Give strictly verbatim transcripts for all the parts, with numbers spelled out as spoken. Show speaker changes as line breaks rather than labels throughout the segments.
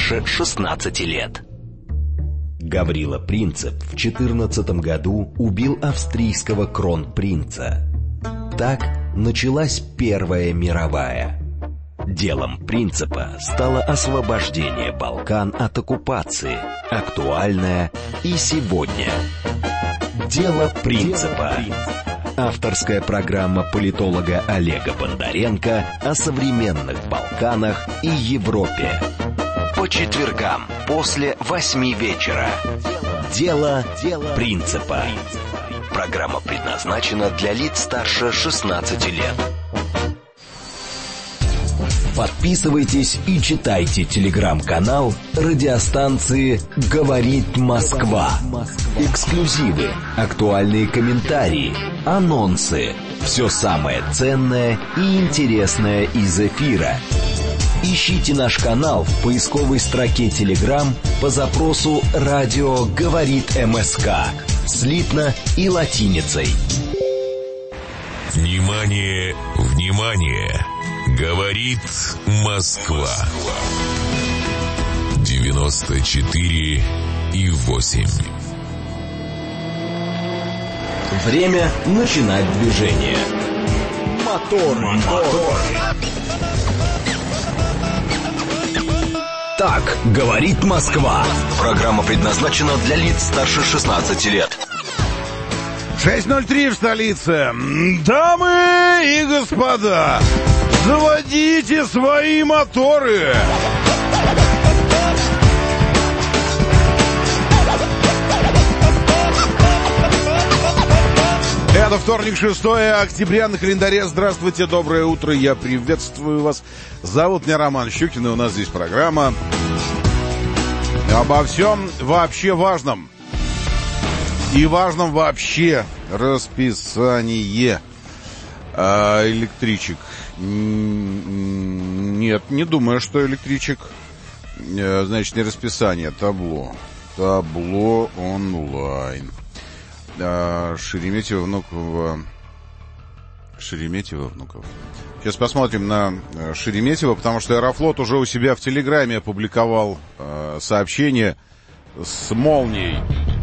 старше шестнадцати лет.
Гаврила Принцип в четырнадцатом году убил австрийского кронпринца. Так началась Первая мировая. Делом Принципа стало освобождение Балкан от оккупации, актуальное и сегодня. Дело Принципа. Авторская программа политолога Олега Бондаренко о современных Балканах и Европе. По четвергам после восьми вечера. Дело Принципа. Программа предназначена для лиц старше шестнадцати лет. Подписывайтесь и читайте телеграм-канал радиостанции «Говорит Москва». Эксклюзивы, актуальные комментарии, анонсы. Все самое ценное и интересное из эфира. Ищите наш канал в поисковой строке Telegram по запросу «Радио говорит МСК» слитно и латиницей.
Внимание, внимание! Говорит Москва. девяносто четыре и восемь.
Время начинать движение. Мотор, мотор. Так говорит Москва. Программа предназначена для лиц старше шестнадцати лет.
шесть ноль три в столице. Дамы и господа, заводите свои моторы. Это вторник, шестое октября на календаре. Здравствуйте, доброе утро, я приветствую вас. Зовут меня Роман Щукин, и у нас здесь программа обо всем вообще важном. И важном вообще расписание а, электричек. Нет, не думаю, что электричек. Значит, не расписание, табло. Табло онлайн. А, Шереметьево, Внуково. Шереметьево, Внуково. Сейчас посмотрим на Шереметьево, потому что Аэрофлот уже у себя в Телеграме опубликовал а, сообщение с молнией,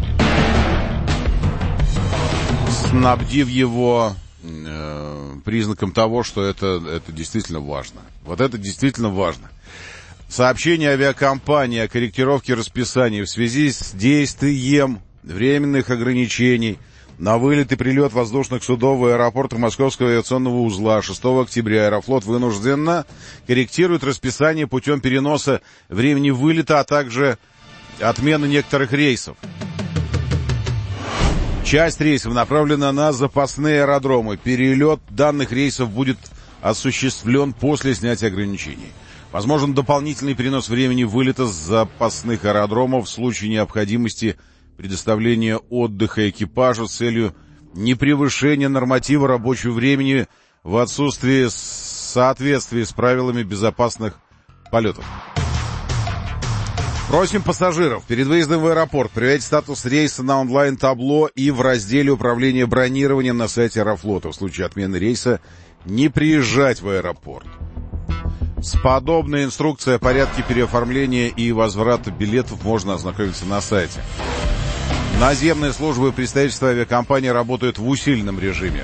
снабдив его э, признаком того, что это, это действительно важно. Вот это действительно важно. Сообщение авиакомпании о корректировке расписания в связи с действием временных ограничений на вылет и прилет воздушных судов в аэропортах Московского авиационного узла шестого октября Аэрофлот вынужденно корректирует расписание путем переноса времени вылета, а также отмены некоторых рейсов. Часть рейсов направлена на запасные аэродромы. Перелет данных рейсов будет осуществлен после снятия ограничений. Возможен дополнительный перенос времени вылета с запасных аэродромов в случае необходимости предоставления отдыха экипажу с целью непревышения норматива рабочего времени в отсутствии соответствия с правилами безопасных полетов. Просим пассажиров перед выездом в аэропорт проверять статус рейса на онлайн-табло и в разделе управления бронированием на сайте Аэрофлота. В случае отмены рейса не приезжать в аэропорт. С подобной инструкцией о порядке переоформления и возврата билетов можно ознакомиться на сайте. Наземные службы и представительства авиакомпании работают в усиленном режиме.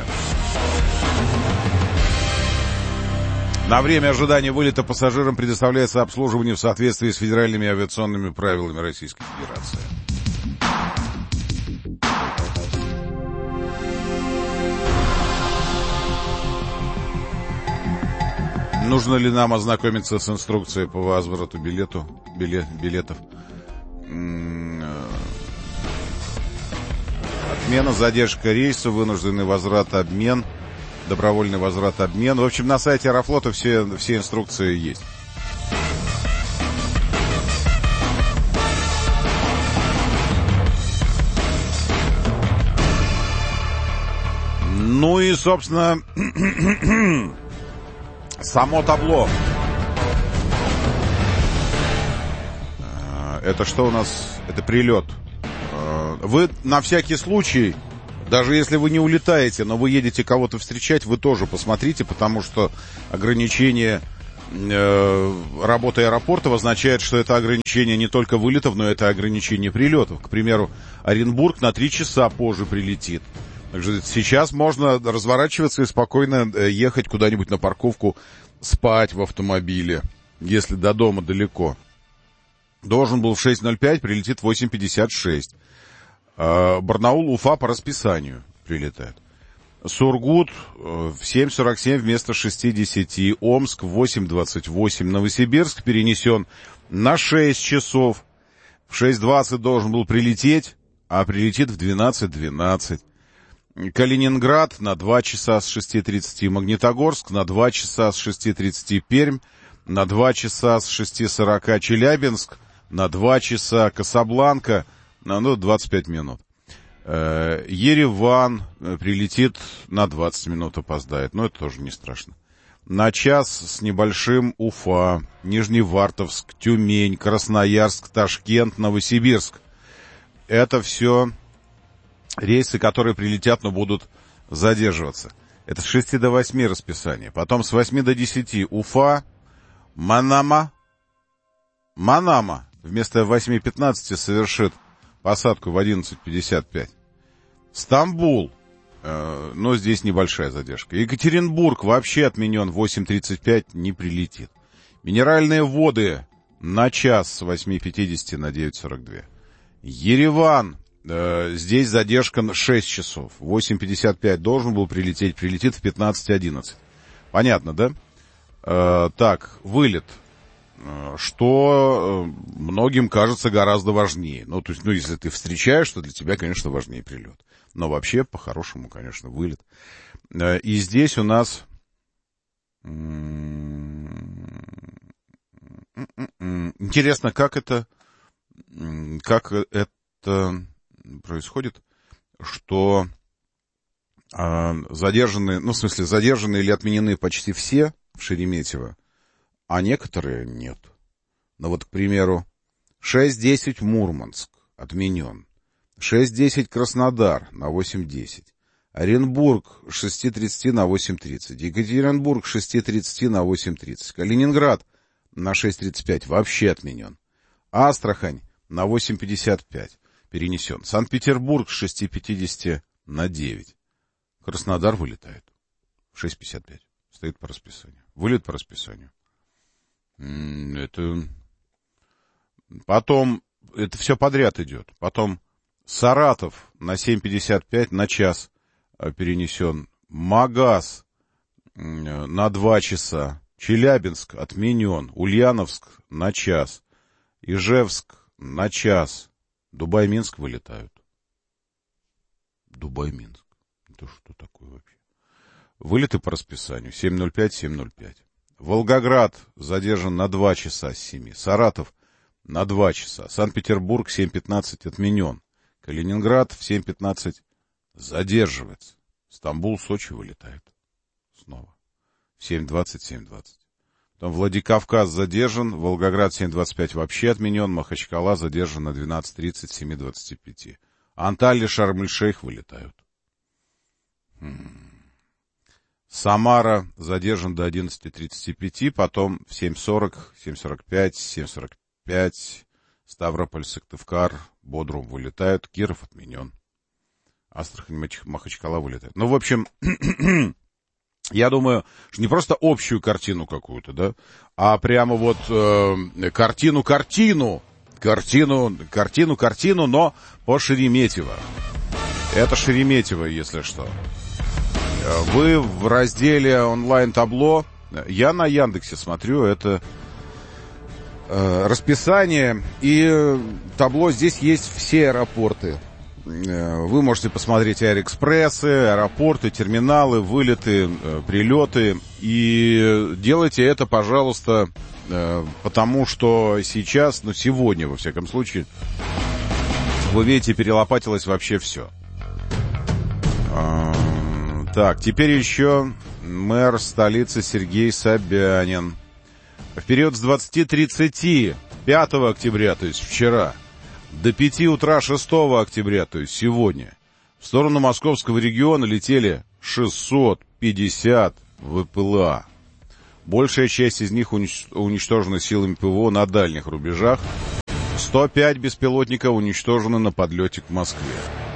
На время ожидания вылета пассажирам предоставляется обслуживание в соответствии с федеральными авиационными правилами Российской Федерации. Нужно ли нам ознакомиться с инструкцией по возврату билету, билет, билетов? Отмена, задержка рейса, вынужденный возврат, обмен. Добровольный возврат, обмен. В общем, на сайте Аэрофлота все, все инструкции есть. Ну и, собственно, само табло. Это что у нас? Это прилет. Вы на всякий случай, даже если вы не улетаете, но вы едете кого-то встречать, вы тоже посмотрите, потому что ограничения э, работа аэропортов означает, что это ограничение не только вылетов, но это ограничение прилетов. К примеру, Оренбург на три часа позже прилетит. Также сейчас можно разворачиваться и спокойно ехать куда-нибудь на парковку, спать в автомобиле, если до дома далеко. Должен был в шесть ноль пять, прилетит в восемь пятьдесят шесть. Барнаул, Уфа по расписанию прилетает. Сургут в семь сорок семь вместо шесть десять. Омск в восемь двадцать восемь. Новосибирск перенесен на шесть часов. В шесть двадцать должен был прилететь, а прилетит в двенадцать двенадцать. Калининград на два часа с шести тридцати. Магнитогорск на два часа с шести тридцати. Пермь на два часа с шести сорока. Челябинск на два часа. Касабланка на ну, двадцать пять минут. Ереван прилетит на двадцать минут, опоздает, но это тоже не страшно. На час с небольшим Уфа, Нижневартовск, Тюмень, Красноярск, Ташкент, Новосибирск. Это все рейсы, которые прилетят, но будут задерживаться. Это с шести до восьми расписание. Потом с восьми до десяти Уфа, Манама. Манама вместо восемь пятнадцать совершит посадку в одиннадцать пятьдесят пять. Стамбул, э, но здесь небольшая задержка. Екатеринбург вообще отменен, восемь тридцать пять не прилетит. Минеральные воды на час с восьми пятидесяти на девять сорок два. Ереван, э, здесь задержка на шесть часов. восемь пятьдесят пять должен был прилететь, прилетит в пятнадцать одиннадцать. Понятно, да? Э, так, вылет. Что многим кажется гораздо важнее. Ну, то есть, ну, если ты встречаешь, то для тебя, конечно, важнее прилет. Но вообще, по-хорошему, конечно, вылет. И здесь у нас... Интересно, как это... Как это происходит, что задержаны... Ну, в смысле, задержаны или отменены почти все в Шереметьево, а некоторые нет. Ну вот, к примеру, шесть десять Мурманск отменен. шесть десять Краснодар на восемь десять. Оренбург с шести тридцати на восемь тридцать. Екатеринбург с шести тридцати на восемь тридцать. Калининград на шесть тридцать пять вообще отменен. Астрахань на восемь пятьдесят пять перенесен. Санкт-Петербург с шести пятидесяти на девять. Краснодар вылетает в шесть пятьдесят пять. Стоит по расписанию. Вылет по расписанию. Это... Потом, это все подряд идет. Потом Саратов на семь пятьдесят пять на час перенесен. Магаз на два часа. Челябинск отменен. Ульяновск на час. Ижевск на час. Дубай-Минск вылетают. Дубай-Минск. Это что такое вообще? Вылеты по расписанию. семь ноль пять, семь ноль пять. Волгоград задержан на два часа с семи. Саратов на два часа. Санкт-Петербург семь пятнадцать отменен. Калининград в семь пятнадцать задерживается. Стамбул, Сочи вылетает. Снова. В семь двадцать, семь двадцать. Потом Владикавказ задержан. Волгоград семь двадцать пять вообще отменен. Махачкала задержан на двенадцать тридцать, семь двадцать пять. Анталия, Шарм-эль-Шейх вылетают. Хм. Самара задержан до одиннадцати тридцати пяти, потом в семь сорок, семь сорок пять, семь сорок пять, Ставрополь, Сыктывкар, Бодрум вылетают, Киров отменен. Астрахань, Махачкала вылетает. Ну, в общем, я думаю, что не просто общую картину какую-то, да, а прямо вот э, картину-картину, картину, картину-картину, но по Шереметьево. Это Шереметьево, если что. Вы в разделе онлайн-табло, я на Яндексе смотрю, это э, расписание, и табло, здесь есть все аэропорты. Э, вы можете посмотреть аэроэкспрессы, аэропорты, терминалы, вылеты, э, прилеты, и делайте это, пожалуйста, э, потому что сейчас, ну сегодня, во всяком случае, вы видите, перелопатилось вообще все. Так, теперь еще мэр столицы Сергей Собянин. В период с двадцати тридцати пятого октября, то есть вчера, до пяти утра шестого октября, то есть сегодня, в сторону московского региона летели шестьсот пятьдесят ВПЛА. Большая часть из них унич... уничтожена силами ПВО на дальних рубежах. сто пять беспилотников уничтожены на подлете к Москве.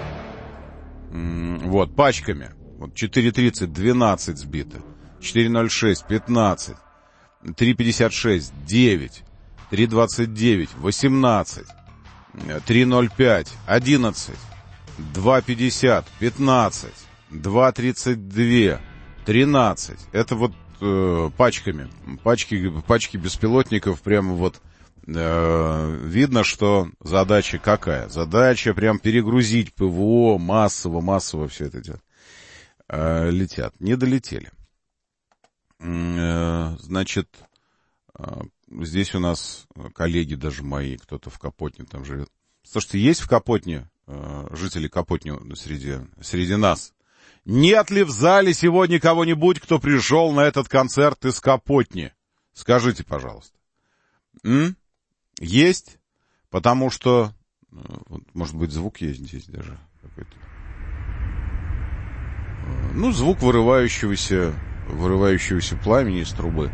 Вот, пачками. Вот четыре тридцать двенадцать сбито. четыре ноль шесть пятнадцать. три пятьдесят шесть девять. три двадцать девять восемнадцать. три ноль пять одиннадцать. два пятьдесят пятнадцать. два тридцать два тринадцать. Это вот э, пачками. Пачки, пачки беспилотников прямо вот. Видно, что задача какая? Задача прям перегрузить ПВО, массово, массово все это делать. Летят. Не долетели. Значит, здесь у нас коллеги даже мои, кто-то в Капотне там живет. Слушайте, есть в Капотне жители Капотни среди, среди нас? Нет ли в зале сегодня кого-нибудь, кто пришел на этот концерт из Капотни? Скажите, пожалуйста. М? Есть? Потому что, может быть, звук есть здесь даже какой-то. Ну, звук вырывающегося, вырывающегося пламени из трубы.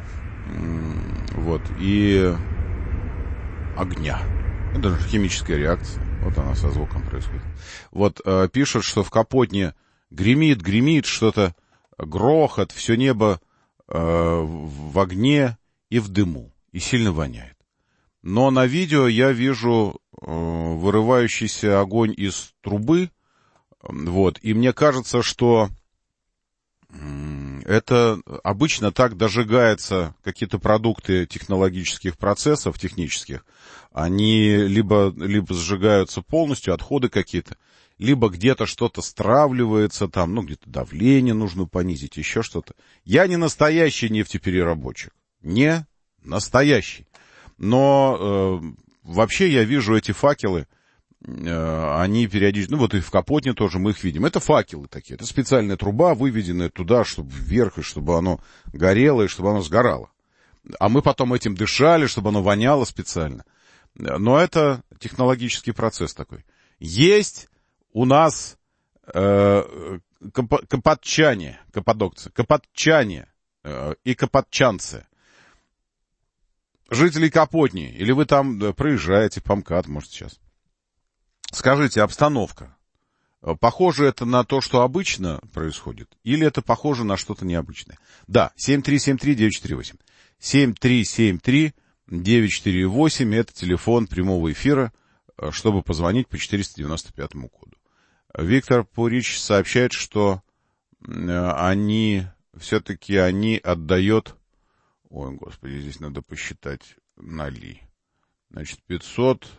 Вот. И огня. Это же химическая реакция. Вот она со звуком происходит. Вот э, пишут, что в Капотне гремит, гремит что-то, грохот, все небо э, в огне и в дыму. И сильно воняет. Но на видео я вижу э, вырывающийся огонь из трубы. Вот. И мне кажется, что э, это обычно так дожигаются какие-то продукты технологических процессов, технических. Они либо, либо сжигаются полностью, отходы какие-то, либо где-то что-то стравливается, там, ну, где-то давление нужно понизить, еще что-то. Я не настоящий нефтепереработчик. Не настоящий. Но э, вообще я вижу эти факелы, э, они периодически, ну вот и в Капотне тоже мы их видим. Это факелы такие, это специальная труба, выведенная туда, чтобы вверх, и чтобы оно горело, и чтобы оно сгорало. А мы потом этим дышали, чтобы оно воняло специально. Но это технологический процесс такой. Есть у нас э, кап- капотчане, каппадокцы, капотчане э, и капотчанцы. Жители Капотни, или вы там да, проезжаете по МКАД, может, сейчас. Скажите, обстановка. Похоже это на то, что обычно происходит, или это похоже на что-то необычное? Да, семь три семь три девять четыре восемь. семь три семь три девять четыре восемь, это телефон прямого эфира, чтобы позвонить по четыреста девяносто пятому коду. Виктор Пурич сообщает, что они, все-таки они отдают... Ой, господи, здесь надо посчитать ноли. Значит, пятьсот...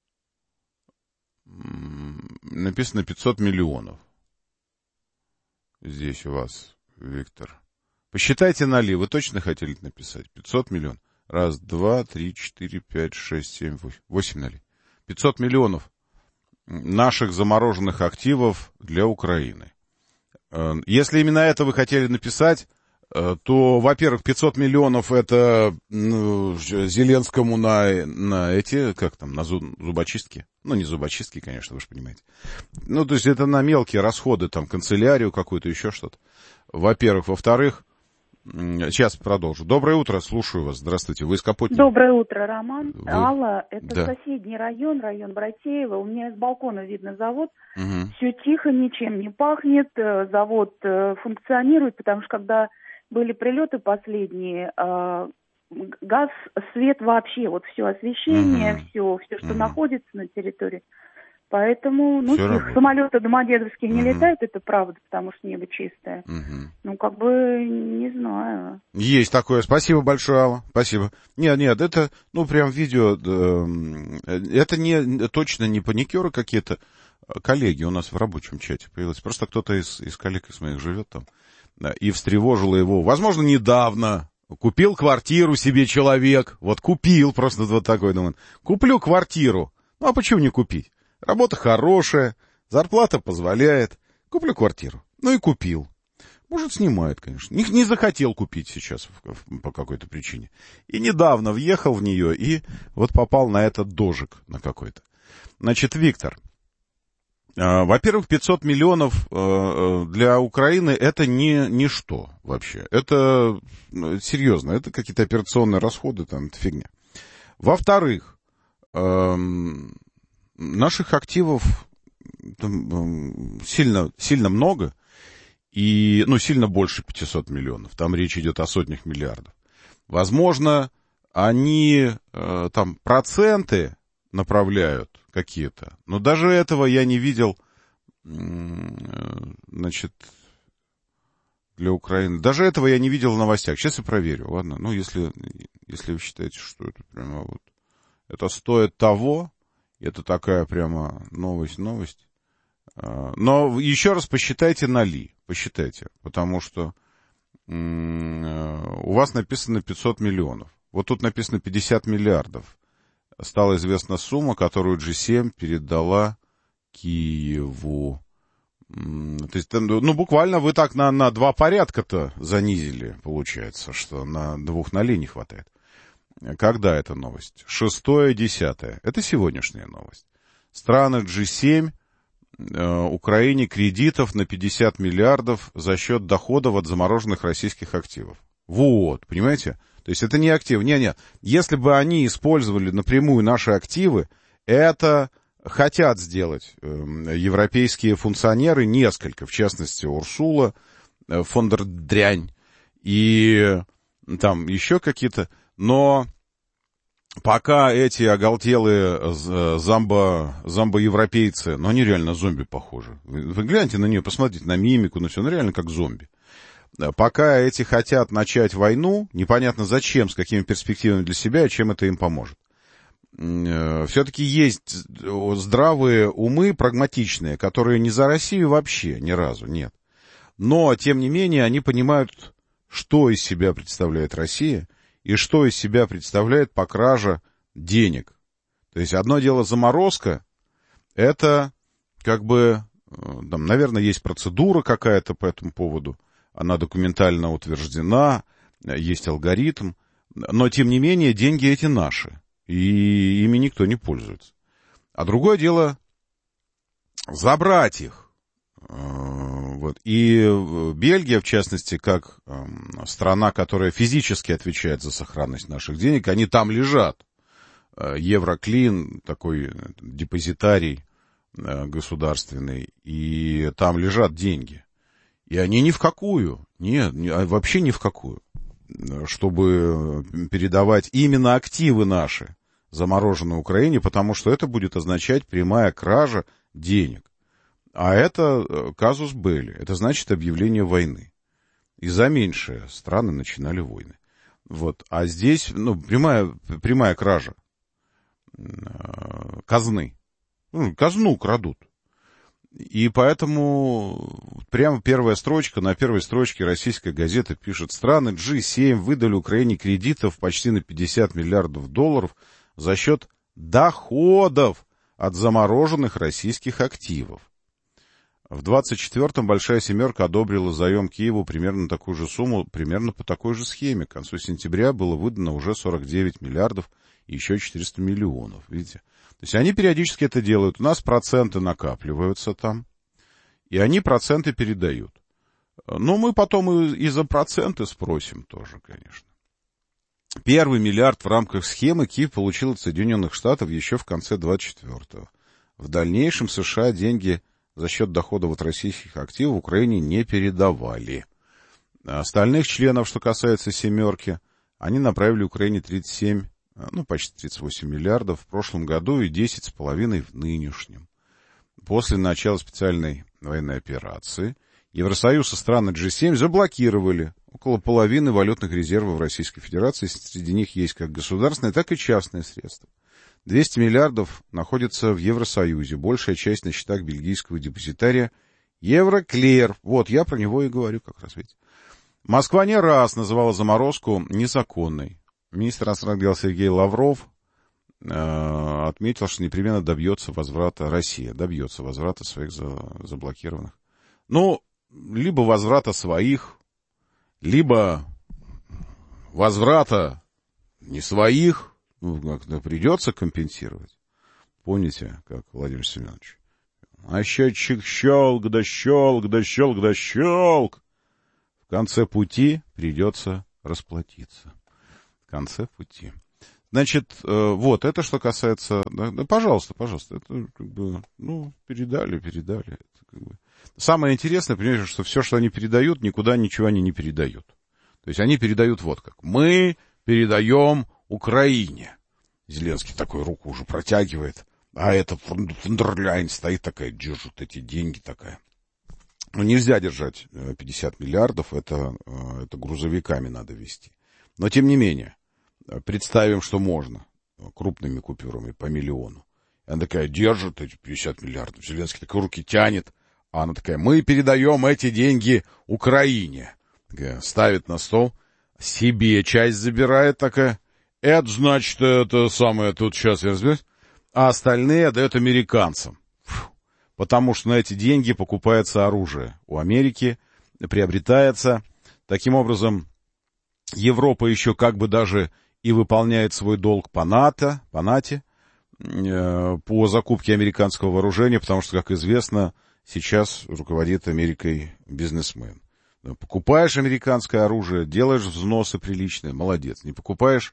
Написано пятьсот миллионов. Здесь у вас, Виктор. Посчитайте ноли. Вы точно хотели написать? пятьсот миллионов. Раз, два, три, четыре, пять, шесть, семь, восемь. Восемь нолей. пятьсот миллионов наших замороженных активов для Украины. Если именно это вы хотели написать, то, во-первых, пятьсот миллионов это ну, Зеленскому на, на эти, как там, на зубочистки. Ну, не зубочистки, конечно, вы же понимаете. Ну, то есть это на мелкие расходы, там, канцелярию какую-то, еще что-то. Во-первых. Во-вторых, сейчас продолжу. Доброе утро, слушаю вас. Здравствуйте, вы из Капотни?
Доброе утро, Роман.
Вы...
Алла, это
да.
соседний район, район Братеева. У меня с балкона видно завод.
Угу.
Все тихо, ничем не пахнет. Завод функционирует, потому что когда были прилеты последние, газ, свет вообще, вот все освещение, угу. все, все, что угу. находится на территории. Поэтому, ну, тихо. Самолеты домодедовские не угу. летают, это правда, потому что небо чистое. Угу. Ну, как бы, не знаю.
Есть такое. Спасибо большое, Алла. Спасибо. Нет, нет, это, ну, прям видео, э, это не, точно не паникеры какие-то. Коллеги у нас в рабочем чате появилось. Просто кто-то из, из коллег из моих живет там. Да, и встревожило его. Возможно, недавно. Купил квартиру себе человек. Вот купил, просто вот такой, думаю. Куплю квартиру. Ну, а почему не купить? Работа хорошая, зарплата позволяет. Куплю квартиру. Ну и купил. Может, снимает, конечно. Не, не захотел купить сейчас по какой-то причине. И недавно въехал в нее и вот попал на этот дожик на какой-то. Значит, Виктор, Во-первых, пятьсот миллионов для Украины это не ничто вообще. Это серьезно, это какие-то операционные расходы, там, это фигня. Во-вторых, наших активов там сильно, сильно много, и, ну, сильно больше пятисот миллионов. Там речь идет о сотнях миллиардов. Возможно, они там проценты направляют какие-то. Но даже этого я не видел, значит, для Украины. Даже этого я не видел в новостях. Сейчас я проверю, ладно? Ну, если, если вы считаете, что это прямо вот... Это стоит того, это такая прямо новость, новость. Но еще раз посчитайте на ли. Посчитайте, потому что у вас написано пятьсот миллионов. Вот тут написано пятьдесят миллиардов. Стала известна сумма, которую джи семь передала Киеву. То есть, ну, буквально вы так на, на два порядка-то занизили, получается, что на двух нолей не хватает. Когда эта новость? Шестое, десятое. Это сегодняшняя новость. Страны джи семь э, Украине кредитов на пятьдесят миллиардов за счет доходов от замороженных российских активов. Вот, понимаете? То есть это не активы. Не-не. Если бы они использовали напрямую наши активы, это хотят сделать э, европейские функционеры, несколько, в частности, Урсула, э, фон дер Дрянь и э, там еще какие-то. Но пока эти оголтелые зомбо, зомбо-европейцы, ну, они реально зомби похожи. Вы, вы гляньте на нее, посмотрите на мимику, на все, ну, реально как зомби. Пока эти хотят начать войну, непонятно зачем, с какими перспективами для себя и чем это им поможет. Все-таки есть здравые умы, прагматичные, которые не за Россию вообще ни разу, нет. Но, тем не менее, они понимают, что из себя представляет Россия и что из себя представляет покража денег. То есть одно дело заморозка, это как бы, там, наверное, есть процедура какая-то по этому поводу, она документально утверждена, есть алгоритм, но, тем не менее, деньги эти наши, и ими никто не пользуется. А другое дело забрать их. Вот. И Бельгия, в частности, как страна, которая физически отвечает за сохранность наших денег, они там лежат. Евроклин, такой депозитарий государственный, и там лежат деньги. И они ни в какую, нет, вообще ни в какую, чтобы передавать именно активы наши, замороженные Украине, потому что это будет означать прямая кража денег. А это казус белли, это значит объявление войны. И за меньшие страны начинали войны. Вот. А здесь, ну, прямая, прямая кража казны. Ну, казну крадут. И поэтому прямо первая строчка, на первой строчке российская газета пишет: страны джи семь выдали Украине кредитов почти на пятьдесят миллиардов долларов за счет доходов от замороженных российских активов. В двадцать четвёртом Большая Семерка одобрила заем Киеву примерно на такую же сумму, примерно по такой же схеме. К концу сентября было выдано уже сорок девять миллиардов и еще четыреста миллионов. Видите? То есть они периодически это делают. У нас проценты накапливаются там, и они проценты передают. Но мы потом и, и за проценты спросим тоже, конечно. Первый миллиард в рамках схемы Киев получил от Соединенных Штатов еще в конце двадцать четвёртого. В дальнейшем США деньги за счет доходов от российских активов в Украине не передавали. Остальных членов, что касается «семерки», они направили Украине тридцать семь, ну, почти тридцать восемь миллиардов в прошлом году и десять с половиной в нынешнем. После начала специальной военной операции Евросоюз и страны джи семь заблокировали около половины валютных резервов Российской Федерации. Среди них есть как государственные, так и частные средства. двести миллиардов находятся в Евросоюзе, большая часть на счетах бельгийского депозитария Евроклир. Вот, я про него и говорю как раз, видите. Москва не раз называла заморозку незаконной. Министр иностранных дел Сергей Лавров э, отметил, что непременно добьется возврата, Россия добьется возврата своих за, заблокированных. Ну, либо возврата своих, либо возврата не своих, ну, как-то придется компенсировать. Помните, как Владимир Семенович а счетчик щелк, да щелк, да щелк, да щелк. В конце пути придется расплатиться. В конце пути. Значит, вот, это что касается... Да, да, пожалуйста, пожалуйста, это как бы, ну, передали, передали. Это как бы... Самое интересное, понимаешь, что все, что они передают, никуда ничего они не передают. То есть они передают вот как. Мы передаем Украине. Зеленский такой руку уже протягивает, а это фон дер Ляйен стоит такая, держит эти деньги такая. Ну, нельзя держать пятьдесят миллиардов, это, это грузовиками надо везти. Но, тем не менее, представим, что можно крупными купюрами по миллиону. И она такая, держит эти пятьдесят миллиардов. Зеленский такой руки тянет, а она такая, мы передаем эти деньги Украине. Такая, ставит на стол, себе часть забирает такая. Это, значит, это самое, тут сейчас я разберусь. А остальные отдает американцам. Фу. Потому что на эти деньги покупается оружие у Америки, приобретается. Таким образом, Европа еще как бы даже и выполняет свой долг по НАТО, по НАТО, э, по закупке американского вооружения, потому что, как известно, сейчас руководит Америкой бизнесмен. Покупаешь американское оружие, делаешь взносы приличные, молодец. Не покупаешь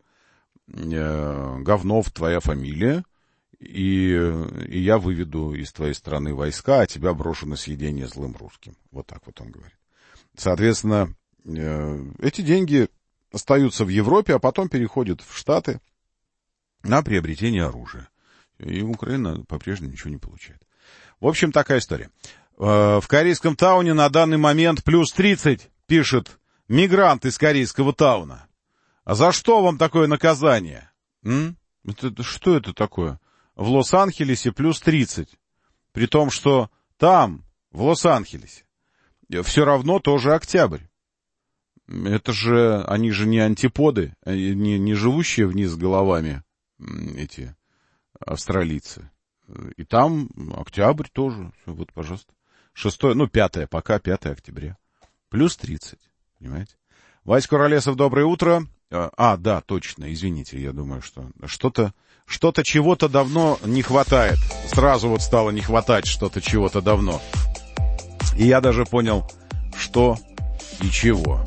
э, говнов, твоя фамилия, и, и я выведу из твоей страны войска, а тебя брошу на съедение злым русским. Вот так вот он говорит. Соответственно, э, эти деньги остаются в Европе, а потом переходят в Штаты на приобретение оружия. И Украина по-прежнему ничего не получает. В общем, такая история. В Корейском Тауне на данный момент плюс тридцать, пишет мигрант из Корейского Тауна. А за что вам такое наказание? М? Это, что это такое? В Лос-Анджелесе плюс тридцать. При том, что там, в Лос-Анджелесе, все равно тоже октябрь. Это же, они же не антиподы, не, не живущие вниз головами эти австралийцы. И там октябрь тоже. Вот, пожалуйста. Шестое, ну, пятое, пока пятое октября. Плюс тридцать, понимаете? Вась Куролесов, доброе утро. А, да, точно, извините, я думаю, что что-то, что-то чего-то давно не хватает. Сразу вот стало не хватать что-то чего-то давно. И я даже понял, что и чего.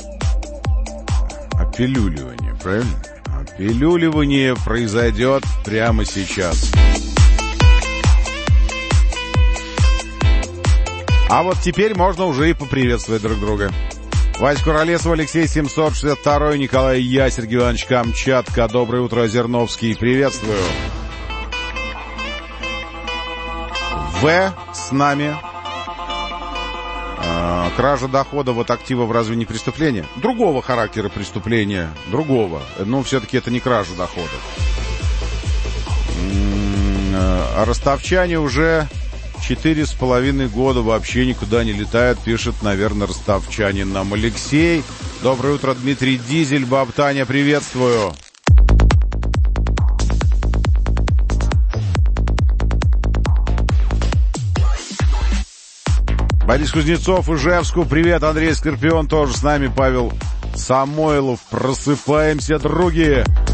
Опилюливание, правильно? Опилюливание произойдет прямо сейчас. А вот теперь можно уже и поприветствовать друг друга. Вась Куролесов, Алексей семьсот шестьдесят два, Николай Я, Сергей Иванович Камчатка. Доброе утро, Озерновский. Приветствую. В с нами. А, кража доходов от активов разве не преступление? Другого характера преступления. Другого. Но все-таки это не кража доходов. А ростовчане уже... Четыре с половиной года вообще никуда не летают, пишет, наверное, ростовчанин нам Алексей. Доброе утро, Дмитрий Дизель, баб Таня, приветствую. Борис Кузнецов, Ижевску, привет, Андрей Скорпион тоже с нами, Павел Самойлов, просыпаемся, други.